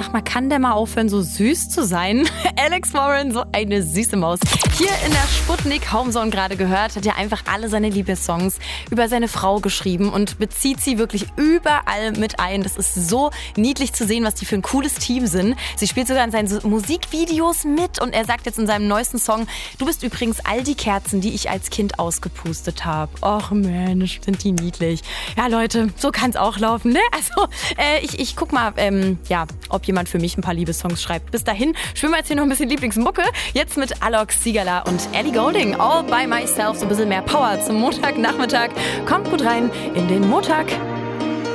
sag mal, kann der mal aufhören, so süß zu sein? Alex Warren, so eine süße Maus. Hier in der Sputnik Homezone gerade gehört, hat ja einfach alle seine Liebessongs über seine Frau geschrieben und bezieht sie wirklich überall mit ein. Das ist so niedlich zu sehen, was die für ein cooles Team sind. Sie spielt sogar in seinen Musikvideos mit und er sagt jetzt in seinem neuesten Song, du bist übrigens all die Kerzen, die ich als Kind ausgepustet habe. Och Mensch, sind die niedlich. Ja Leute, so kann's auch laufen, ne? Also ich guck mal, ob jemand für mich ein paar Liebessongs schreibt. Bis dahin schwimmen wir jetzt hier noch ein bisschen Lieblingsmucke. Jetzt mit Alok Sigala und Ellie Goulding. All by myself. So ein bisschen mehr Power zum Montagnachmittag. Kommt gut rein in den Montag.